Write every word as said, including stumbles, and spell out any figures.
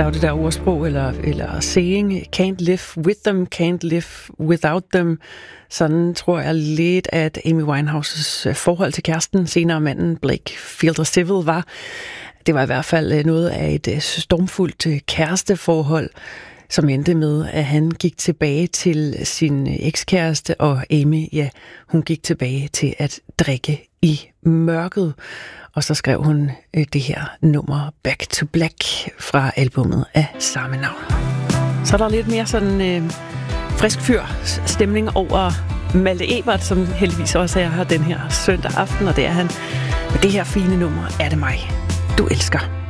Der er jo det der ordsprog, eller, eller saying, can't live with them, can't live without them. Sådan tror jeg lidt, at Amy Winehouses forhold til kæresten, senere manden Blake Fielder Civil, var. Det var i hvert fald noget af et stormfuldt kæresteforhold, som endte med, at han gik tilbage til sin ekskæreste, og Amy, ja, hun gik tilbage til at drikke i mørket. Og så skrev hun øh, det her nummer Back to Black fra albumet af samme navn. Så er der lidt mere sådan øh, frisk fyr stemning over Malte Ebert, som heldigvis også er her den her søndag aften, og det er han med det her fine nummer, Er det mig, du elsker.